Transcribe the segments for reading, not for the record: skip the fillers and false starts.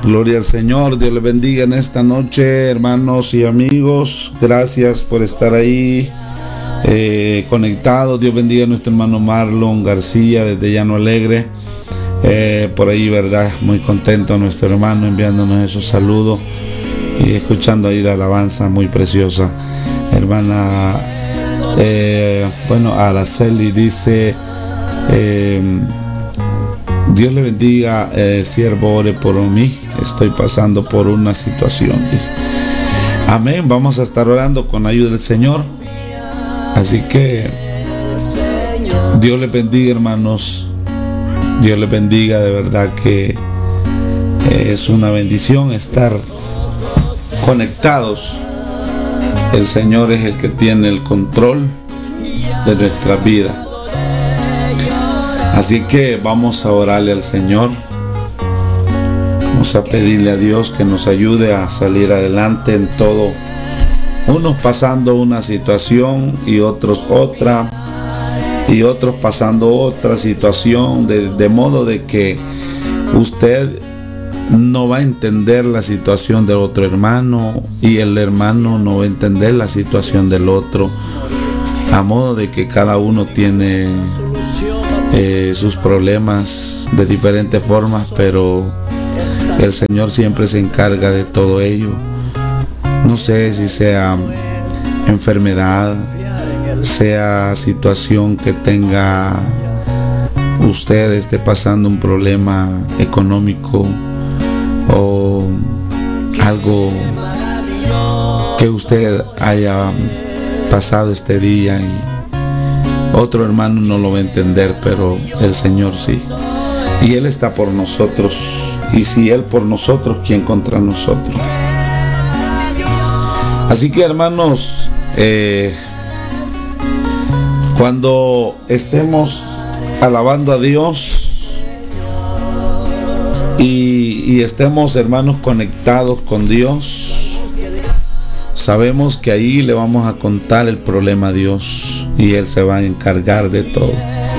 Gloria al Señor, Dios les bendiga en esta noche, hermanos y amigos. Gracias por estar ahí conectados. Dios bendiga a nuestro hermano Marlon García desde Llano Alegre. Por ahí, verdad, muy contento a nuestro hermano enviándonos esos saludos y escuchando ahí la alabanza muy preciosa. Hermana, Araceli dice, Dios le bendiga, siervo, ore por mí, estoy pasando por una situación, dice. Amén, vamos a estar orando con ayuda del Señor. Así que Dios les bendiga, hermanos. Dios les bendiga, de verdad que es una bendición estar conectados. El Señor es el que tiene el control de nuestra vida. Así que vamos a orarle al Señor. Vamos a pedirle a Dios que nos ayude a salir adelante en todo. Unos pasando una situación y otros otra. Y otros pasando otra situación. De modo de que usted no va a entender la situación del otro hermano. Y el hermano no va a entender la situación del otro. A modo de que cada uno tiene sus problemas de diferentes formas, pero el Señor siempre se encarga de todo ello. No sé si sea enfermedad, sea situación que tenga usted, esté pasando un problema económico o algo que usted haya pasado este día y otro hermano no lo va a entender, pero el Señor sí. Y Él está por nosotros. Y si Él por nosotros, ¿quién contra nosotros? Así que, hermanos, cuando estemos alabando a Dios y estemos, hermanos, conectados con Dios, sabemos que ahí le vamos a contar el problema a Dios. Y Él se va a encargar de todo.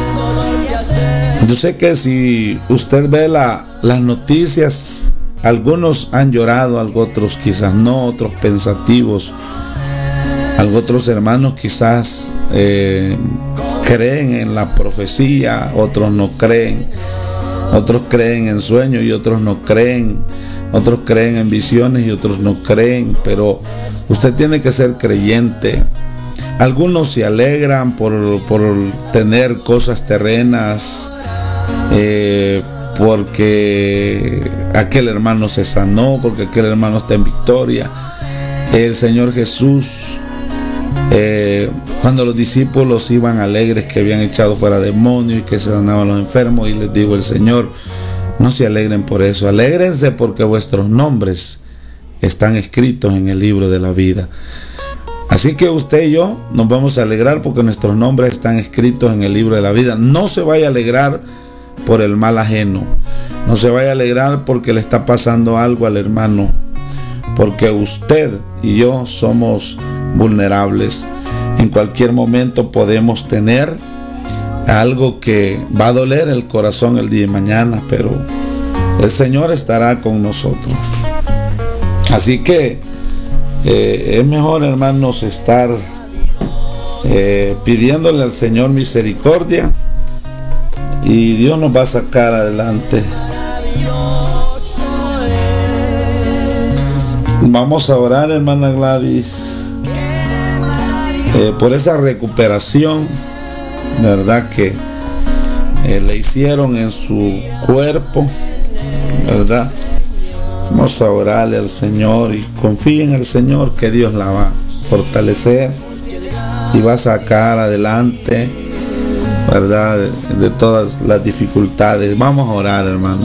Yo sé que si usted ve las noticias, algunos han llorado, otros quizás no, otros pensativos, otros hermanos quizás creen en la profecía, otros no creen, otros creen en sueños y otros no creen, otros creen en visiones y otros no creen, pero usted tiene que ser creyente. Algunos se alegran por tener cosas terrenas, porque aquel hermano se sanó, porque aquel hermano está en victoria. El Señor Jesús, cuando los discípulos iban alegres que habían echado fuera demonios y que se sanaban los enfermos, y les digo el Señor, no se alegren por eso, alégrense porque vuestros nombres están escritos en el libro de la vida. Así que usted y yo nos vamos a alegrar porque nuestros nombres están escritos en el libro de la vida. No se vaya a alegrar por el mal ajeno. No se vaya a alegrar porque le está pasando algo al hermano. Porque usted y yo somos vulnerables. En cualquier momento podemos tener algo que va a doler el corazón el día de mañana, pero el Señor estará con nosotros. Así que es mejor, hermanos, estar pidiéndole al Señor misericordia y Dios nos va a sacar adelante. Vamos a orar, hermana Gladys, por esa recuperación, verdad, que le hicieron en su cuerpo, verdad. Vamos a orarle al Señor y confíe en el Señor que Dios la va a fortalecer y va a sacar adelante, ¿verdad? De todas las dificultades. Vamos a orar, hermano.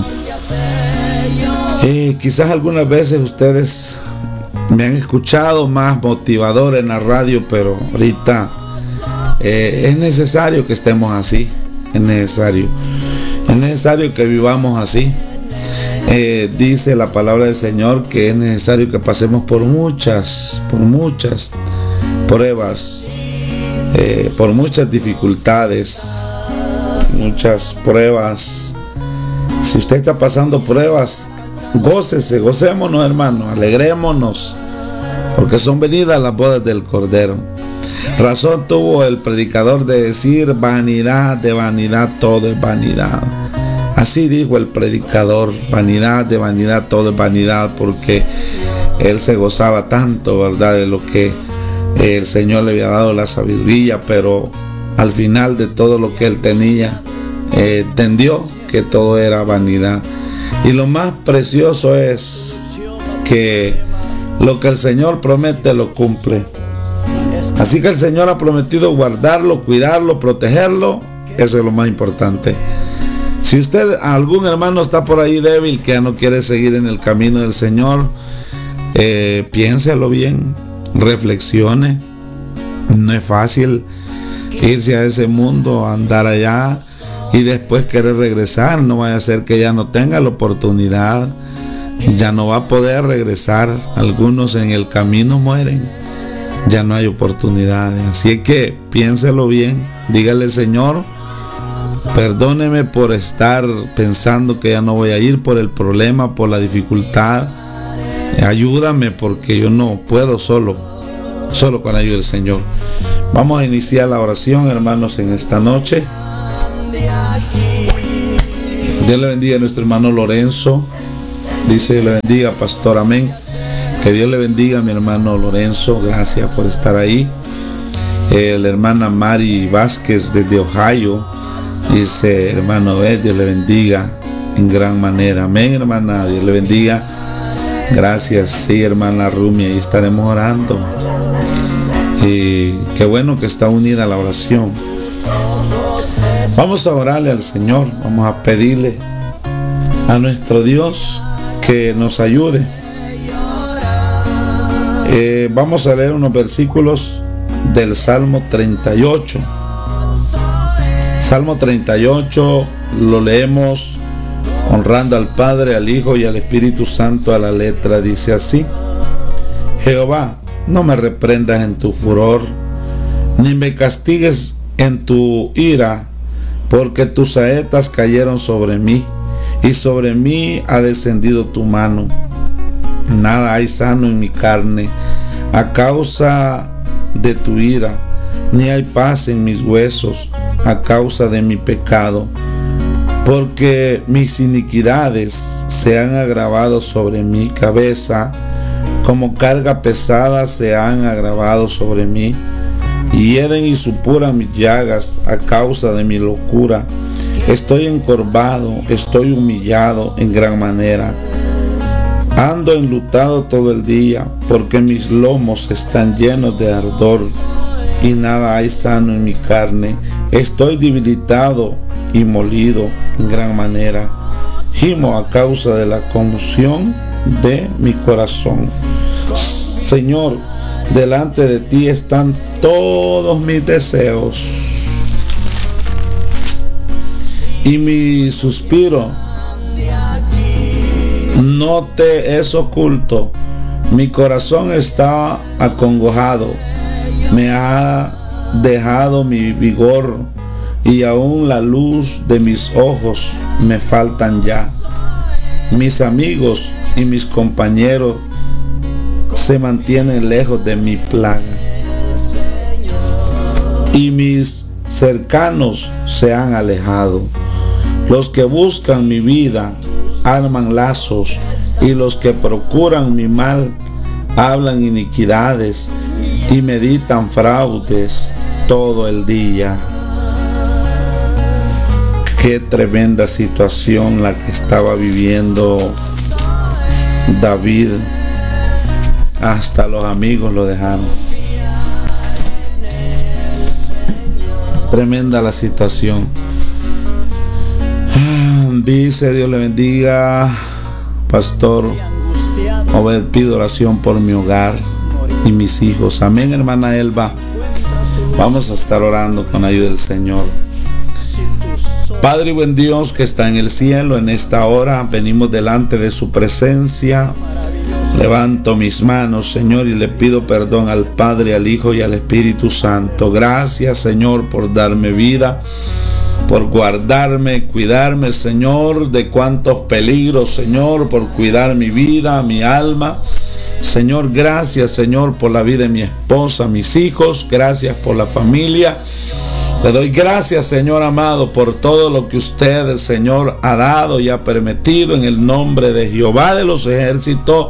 Quizás algunas veces ustedes me han escuchado más motivador en la radio, pero ahorita es necesario que estemos así. Es necesario que vivamos así. Dice la palabra del Señor que es necesario que pasemos por muchas pruebas, por muchas dificultades, muchas pruebas. Si usted está pasando pruebas, Gócese, gocémonos, hermano, alegrémonos, porque son venidas las bodas del Cordero. Razón tuvo el predicador de decir: vanidad de vanidad, todo es vanidad. Así dijo el predicador: vanidad de vanidad, todo es vanidad, porque él se gozaba tanto, ¿verdad?, de lo que el Señor le había dado la sabiduría, pero al final de todo lo que él tenía, entendió que todo era vanidad. Y lo más precioso es que lo que el Señor promete lo cumple. Así que el Señor ha prometido guardarlo, cuidarlo, protegerlo. Eso es lo más importante. Si usted, algún hermano está por ahí débil, que ya no quiere seguir en el camino del Señor, piénselo bien, reflexione. No es fácil irse a ese mundo, andar allá y después querer regresar. No vaya a ser que ya no tenga la oportunidad, ya no va a poder regresar. Algunos en el camino mueren, ya no hay oportunidades. Así que piénselo bien, dígale: Señor, perdóneme por estar pensando que ya no voy a ir, por el problema, por la dificultad. Ayúdame, porque yo no puedo solo con la ayuda del Señor. Vamos a iniciar la oración, hermanos, en esta noche. Dios le bendiga a nuestro hermano Lorenzo. Dice: Dios le bendiga, pastor. Amén. Que Dios le bendiga a mi hermano Lorenzo. Gracias por estar ahí. La hermana Mari Vázquez desde Ohio dice: hermano, Dios le bendiga en gran manera. Amén, hermana. Dios le bendiga. Gracias. Sí, hermana Rumi, ahí estaremos orando. Y qué bueno que está unida a la oración. Vamos a orarle al Señor. Vamos a pedirle a nuestro Dios que nos ayude. Vamos a leer unos versículos del Salmo 38. Salmo 38 lo leemos honrando al Padre, al Hijo y al Espíritu Santo a la letra. Dice así: Jehová, no me reprendas en tu furor, ni me castigues en tu ira, porque tus saetas cayeron sobre mí, y sobre mí ha descendido tu mano. Nada hay sano en mi carne a causa de tu ira, ni hay paz en mis huesos a causa de mi pecado, porque mis iniquidades se han agravado sobre mi cabeza, como carga pesada se han agravado sobre mí. Hieden y supuran mis llagas a causa de mi locura. Estoy encorvado, estoy humillado en gran manera. Ando enlutado todo el día, porque mis lomos están llenos de ardor, y nada hay sano en mi carne. Estoy debilitado y molido en gran manera. Gimo a causa de la conmoción de mi corazón. Señor, delante de ti están todos mis deseos, y mi suspiro no te es oculto. Mi corazón está acongojado, me ha dejado mi vigor, y aún la luz de mis ojos me faltan ya. Mis amigos y mis compañeros se mantienen lejos de mi plaga, y mis cercanos se han alejado. Los que buscan mi vida arman lazos, y los que procuran mi mal hablan iniquidades y meditan fraudes todo el día. Qué tremenda situación la que estaba viviendo David. Hasta los amigos lo dejaron. Tremenda la situación. Dice: Dios le bendiga, pastor Obed, pido oración por mi hogar y mis hijos. Amén, hermana Elba. Vamos a estar orando con ayuda del Señor. Padre y buen Dios que está en el cielo, en esta hora venimos delante de su presencia. Levanto mis manos, Señor, y le pido perdón al Padre, al Hijo y al Espíritu Santo. Gracias, Señor, por darme vida. por guardarme, cuidarme, Señor, de cuantos peligros, Señor, por cuidar mi vida, mi alma. Señor, gracias, Señor, por la vida de mi esposa, mis hijos. Gracias por la familia. Le doy gracias, Señor amado, por todo lo que usted, Señor, ha dado y ha permitido en el nombre de Jehová de los ejércitos.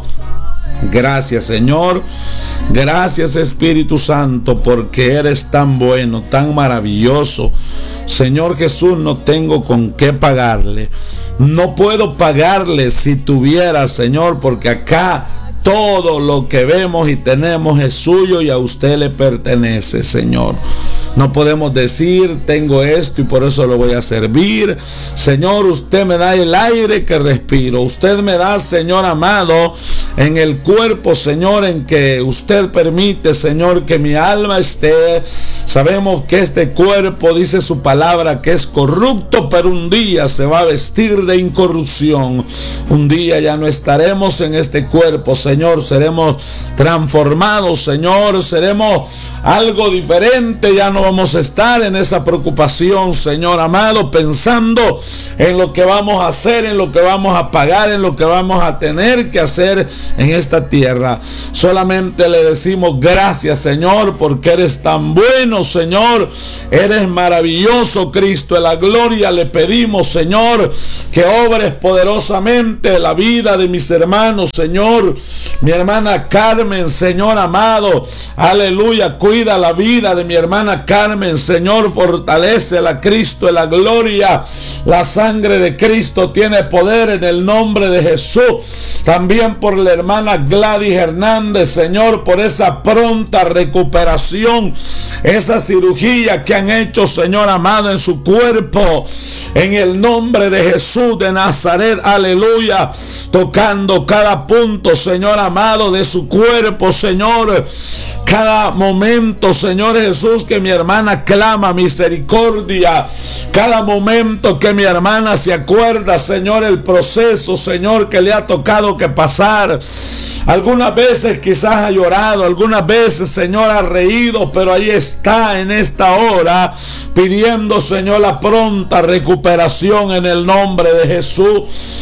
Gracias, Señor. Gracias, Espíritu Santo, porque eres tan bueno, tan maravilloso. Señor Jesús, no tengo con qué pagarle. No puedo pagarle si tuviera, Señor, porque acá todo lo que vemos y tenemos es suyo y a usted le pertenece, Señor. No podemos decir, tengo esto y por eso lo voy a servir. Señor, usted me da el aire que respiro. Usted me da, Señor amado, en el cuerpo, Señor, en que usted permite, Señor, que mi alma esté. Sabemos que este cuerpo, dice su palabra, que es corrupto, pero un día se va a vestir de incorrupción. Un día ya no estaremos en este cuerpo, Señor. Seremos transformados, Señor. Seremos algo diferente. Ya no vamos a estar en esa preocupación, Señor amado, pensando en lo que vamos a hacer, en lo que vamos a pagar, en lo que vamos a tener que hacer en esta tierra. Solamente le decimos gracias, Señor, porque eres tan bueno, Señor. Eres maravilloso, Cristo. En la gloria le pedimos, Señor, que obres poderosamente la vida de mis hermanos, Señor. Mi hermana Carmen, Señor amado, aleluya, cuida la vida de mi hermana Carmen, Señor, fortalécela, Cristo, en la gloria. La sangre de Cristo tiene poder en el nombre de Jesús. También por la hermana Gladys Hernández, Señor, por esa pronta recuperación, esa cirugía que han hecho, Señor amado, en su cuerpo, en el nombre de Jesús de Nazaret, aleluya, tocando cada punto, Señor amado, de su cuerpo, Señor, cada momento, Señor Jesús, que mi hermana clama misericordia, cada momento que mi hermana se acuerda, Señor, el proceso, Señor, que le ha tocado que pasar. Algunas veces quizás ha llorado, algunas veces, Señor, ha reído, pero ahí está en esta hora pidiendo, Señor, la pronta recuperación en el nombre de Jesús.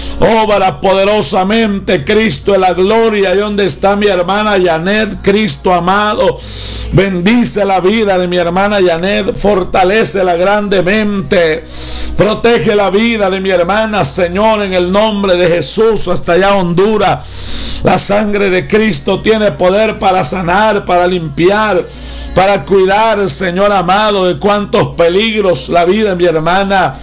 Obra poderosamente, Cristo, en la gloria. Y donde está mi hermana Janet, Cristo amado, bendice la vida de mi hermana Janet, fortalécela grandemente, protege la vida de mi hermana, Señor, en el nombre de Jesús, hasta allá Honduras. La sangre de Cristo tiene poder para sanar, para limpiar, para cuidar, Señor amado, de cuantos peligros la vida de mi hermana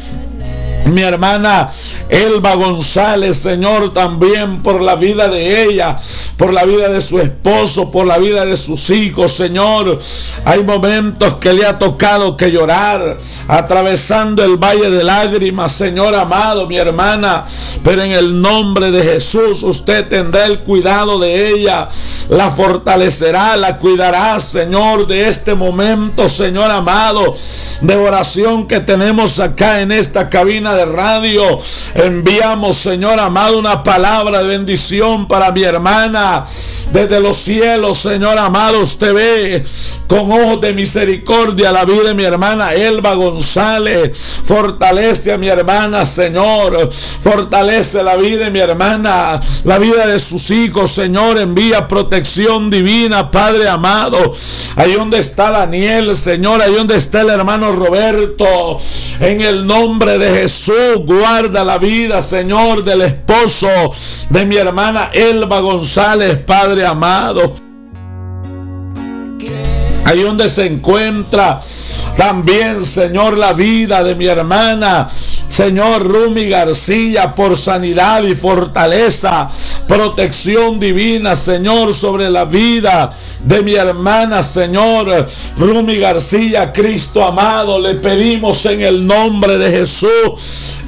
Elba González, Señor, también por la vida de ella, por la vida de su esposo, por la vida de sus hijos, Señor. Hay momentos que le ha tocado que llorar, atravesando el valle de lágrimas, Señor amado, mi hermana, pero en el nombre de Jesús usted tendrá el cuidado de ella, la fortalecerá, la cuidará, Señor, de este momento, Señor amado, de oración que tenemos acá en esta cabina de radio. Enviamos, Señor amado, una palabra de bendición para mi hermana. Desde los cielos, Señor amado, usted ve con ojos de misericordia la vida de mi hermana Elba González. Fortalece a mi hermana, Señor. Fortalece la vida de mi hermana, la vida de sus hijos, Señor. Envía protección divina, Padre amado. Ahí donde está Daniel, Señor, ahí donde está el hermano Roberto, en el nombre de Jesús, guarda la vida, Señor, del esposo de mi hermana Elba González, Padre amado. Ahí donde se encuentra también, Señor, la vida de mi hermana, Señor, Rumi García, por sanidad y fortaleza, protección divina, Señor, sobre la vida de mi hermana, Señor, Rumi García, Cristo amado, le pedimos en el nombre de Jesús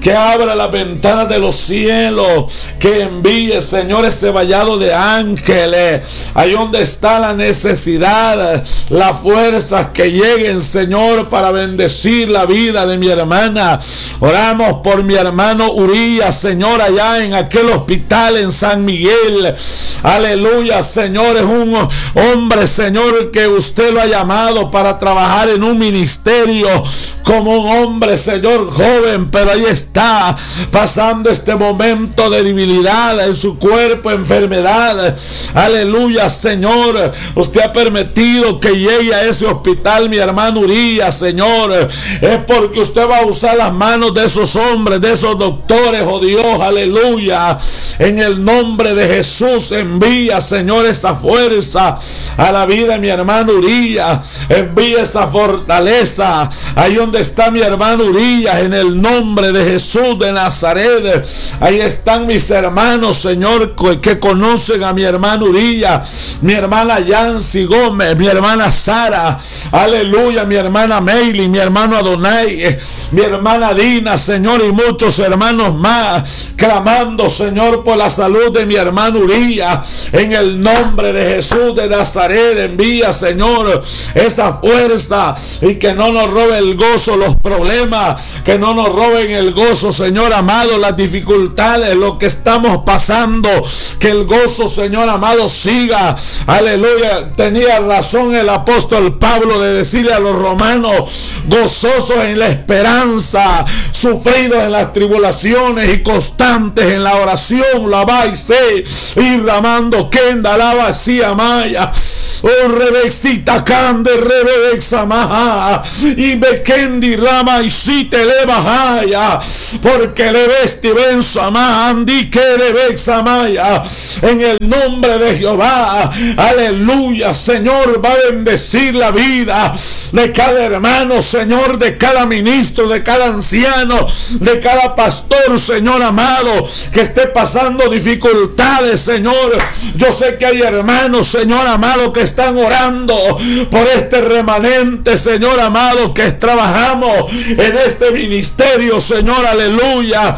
que abra las ventanas de los cielos, que envíe, Señor, ese vallado de ángeles, ahí donde está la necesidad, las fuerzas que lleguen, Señor, para bendecir la vida de mi hermana. Oramos por mi hermano Urías, Señor, allá en aquel hospital en San Miguel. Aleluya, Señor, es un hombre, Señor, que usted lo ha llamado para trabajar en un ministerio como un hombre, Señor, joven, pero ahí está pasando este momento de debilidad en su cuerpo, enfermedad. Aleluya, Señor, usted ha permitido que llegue a ese hospital mi hermano Urías, Señor, es porque usted va a usar las manos de esos hombres, de esos doctores, oh Dios, aleluya. En el nombre de Jesús envía, Señor, esa fuerza a la vida de mi hermano Urías, envía esa fortaleza ahí donde está mi hermano Urías, en el nombre de Jesús de Nazaret. Ahí están mis hermanos, Señor, que conocen a mi hermano Urías, mi hermana Yancy Gómez, mi hermana Sara, aleluya, mi hermana Meili, mi hermano Adonai, mi hermana Dina, Señor, y muchos hermanos más, clamando, Señor, por la salud de mi hermano Urías, en el nombre de Jesús de Nazaret. Envía, Señor, esa fuerza, y que no nos robe el gozo los problemas, que no nos roben el gozo, Señor amado, las dificultades, lo que estamos pasando, que el gozo, Señor amado, siga. Aleluya, tenía razón el apóstol Pablo de decirle a los romanos: gozosos en la esperanza, sufridos en las tribulaciones y constantes en la oración. La vais y ramando kenda la vacía maya. Oh, revexita cande rebexa maja y bekendi rama y si te le bajaya, porque le vesti benza andi que rebexa maya. En el nombre de Jehová, aleluya, Señor, va a bendecir la vida de cada hermano, Señor, de cada ministro, de cada anciano, de cada pastor, Señor amado, que esté pasando dificultades, Señor. Yo sé que hay hermanos, Señor amado, que están orando por este remanente, Señor amado, que trabajamos en este ministerio, Señor, aleluya.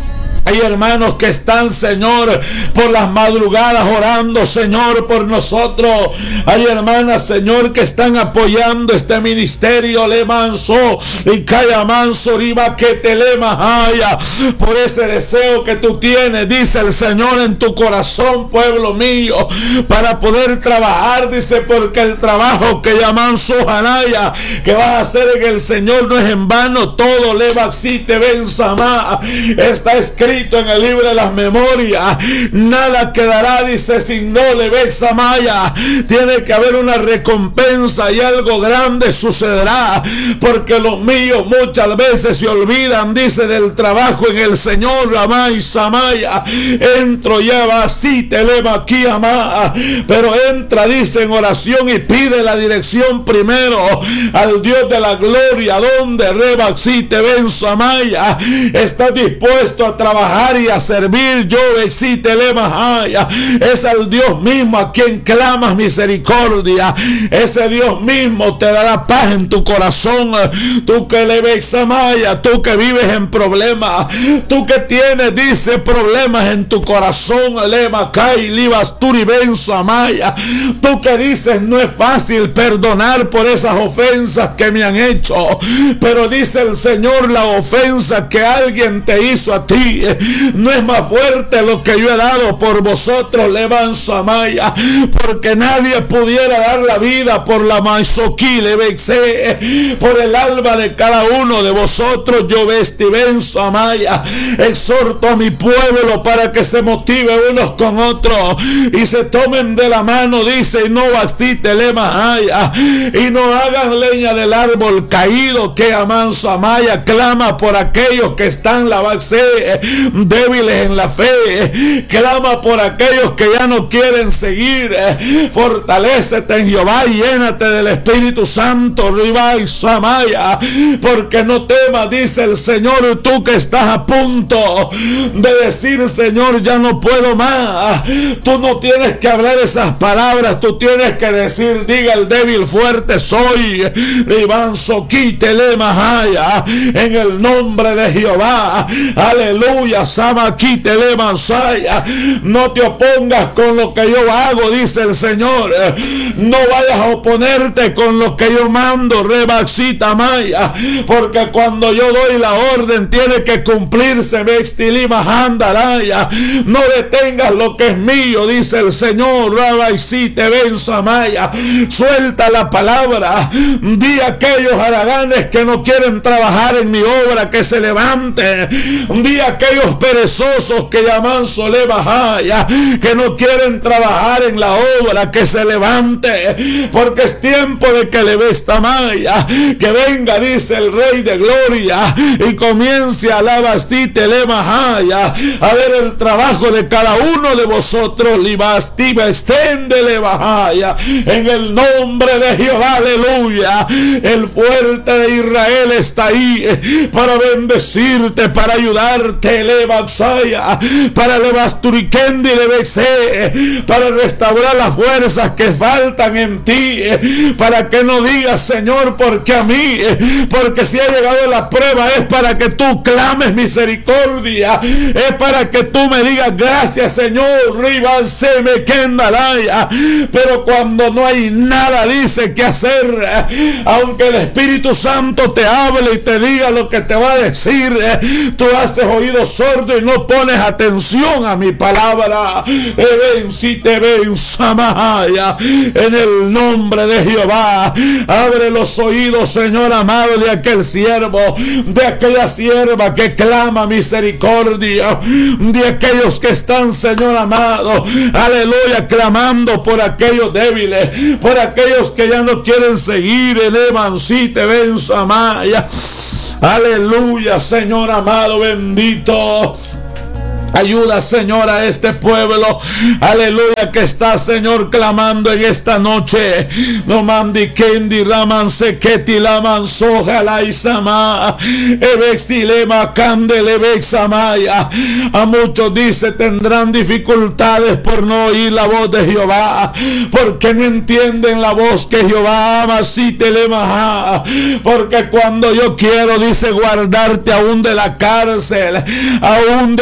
Hay hermanos que están, Señor, por las madrugadas orando, Señor, por nosotros. Hay hermanas, Señor, que están apoyando este ministerio. Le manso y calla manso riba que te le mahaya, por ese deseo que tú tienes, dice el Señor, en tu corazón, pueblo mío, para poder trabajar, dice, porque el trabajo que llaman sojanaya, que vas a hacer en el Señor, no es en vano. Todo le va si te ven samá, está escrito en el libro de las memorias. Nada quedará, dice, sin no le vexa maya. Tiene que haber una recompensa y algo grande sucederá, porque los míos muchas veces se olvidan, dice, del trabajo en el Señor. Ramay samaya, entro ya va si te leva aquí amá, pero entra, dice, en oración y pide la dirección primero al Dios de la gloria, donde reba si te ven samaya. Está dispuesto a trabajar y a servir. Yo existe lemahaya, es al Dios mismo a quien clamas misericordia. Ese Dios mismo te dará paz en tu corazón. Tú que le ves amaya, tú que vives en problemas, tú que tienes, dice, problemas en tu corazón, lemacay libas turi benzo amaya, tú que dices no es fácil perdonar por esas ofensas que me han hecho, pero dice el Señor, la ofensa que alguien te hizo a ti no es más fuerte lo que yo he dado por vosotros, levanzo amaya, porque nadie pudiera dar la vida por la maizoquí, le vexé, por el alma de cada uno de vosotros. Yo vestivenzo amaya, exhorto a mi pueblo para que se motive unos con otros y se tomen de la mano, dice, y no bastite lemahaya, y no hagan leña del árbol caído, que amanso amaya, clama por aquellos que están la baxé, débiles en la fe. Clama por aquellos que ya no quieren seguir. Fortalécete en Jehová y llénate del Espíritu Santo. Ribay Samaya, porque no temas, dice el Señor, tú que estás a punto de decir, Señor, ya no puedo más. Tú no tienes que hablar esas palabras, tú tienes que decir, diga el débil, fuerte soy. Ribán Soquite Lemahaya, en el nombre de Jehová. Aleluya. Samaquite Lemansaya. No te opongas con lo que yo hago, dice el Señor. No vayas a oponerte con lo que yo mando, Rebaxita Maya, porque cuando yo doy la orden tiene que cumplirse. Mextilimahandalaya. No detengas lo que es mío, dice el Señor. Rabaxite Bensamaya. Suelta la palabra. Di a aquellos haraganes que no quieren trabajar en mi obra que se levanten. Di a aquellos perezosos que llaman Solebajaya, que no quieren trabajar en la obra, que se levante, porque es tiempo de que le vesta Maya, que venga, dice el Rey de Gloria, y comience a la bastite Lemahaya, a ver el trabajo de cada uno de vosotros. Libastiva extende Lebahaya, en el nombre de Jehová. Aleluya. El fuerte de Israel está ahí para bendecirte, para ayudarte, Levaxaya, para Levasturiquendi Levexé, para restaurar las fuerzas que faltan en ti, para que no digas, Señor, porque a mí, porque si ha llegado la prueba es para que tú clames misericordia, es para que tú me digas gracias, Señor. Ribanse me kendalaya. Pero cuando no hay nada, dice, que hacer, aunque el Espíritu Santo te hable y te diga lo que te va a decir, tú haces oído sordo y no pones atención a mi palabra. Si te ven Samahaya, en el nombre de Jehová. Abre los oídos, Señor amado, de aquel siervo, de aquella sierva que clama misericordia, de aquellos que están, Señor amado, aleluya, clamando por aquellos débiles, por aquellos que ya no quieren seguir en Emancite Ben Samaya. Aleluya, Señor amado, bendito. Ayuda, Señor, a este pueblo, aleluya, que está, Señor, clamando en esta noche. No mandi kendi raman seketi laman soja la isama ebextilema candele bexamaya. A muchos dice tendrán dificultades por no oír la voz de Jehová, porque no entienden la voz que Jehová ama. Si te le maja, porque cuando yo quiero, dice, guardarte aún de la cárcel, aún de